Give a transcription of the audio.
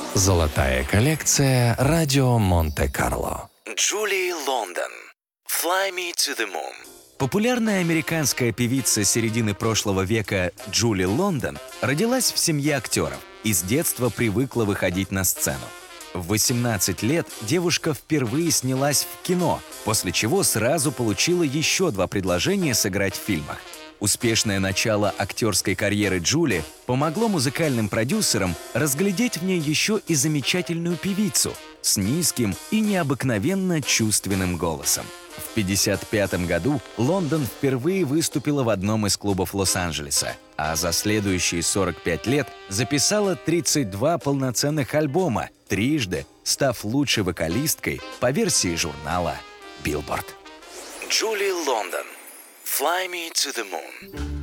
Золотая коллекция «Радио Монте-Карло». Джули Лондон. Fly Me to the Moon. Популярная американская певица середины прошлого века Джули Лондон родилась в семье актеров и с детства привыкла выходить на сцену. В 18 лет девушка впервые снялась в кино, после чего сразу получила еще 2 предложения сыграть в фильмах. Успешное начало актерской карьеры Джули помогло музыкальным продюсерам разглядеть в ней еще и замечательную певицу с низким и необыкновенно чувственным голосом. В 1955 году Лондон впервые выступила в одном из клубов Лос-Анджелеса, а за следующие 45 лет записала 32 полноценных альбома, трижды став лучшей вокалисткой по версии журнала Billboard. Джули Лондон. Fly Me to the Moon.